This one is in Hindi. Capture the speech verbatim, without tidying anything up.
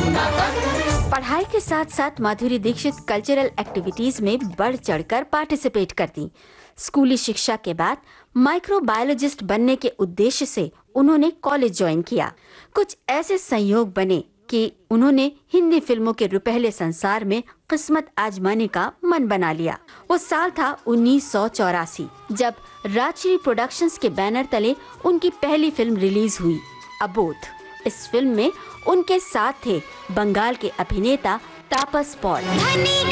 पढ़ाई के साथ साथ माधुरी दीक्षित कल्चरल एक्टिविटीज में बढ़ चढ़कर पार्टिसिपेट करती। स्कूली शिक्षा के बाद माइक्रोबायोलॉजिस्ट बनने के उद्देश्य से उन्होंने कॉलेज ज्वाइन किया। कुछ ऐसे संयोग बने कि उन्होंने हिंदी फिल्मों के रुपहले संसार में किस्मत आजमाने का मन बना लिया। वो साल था उन्नीस सौ चौरासी, जब राजश्री प्रोडक्शंस के बैनर तले उनकी पहली फिल्म रिलीज हुई, अबोध। इस फिल्म में उनके साथ थे बंगाल के अभिनेता तापस पॉल।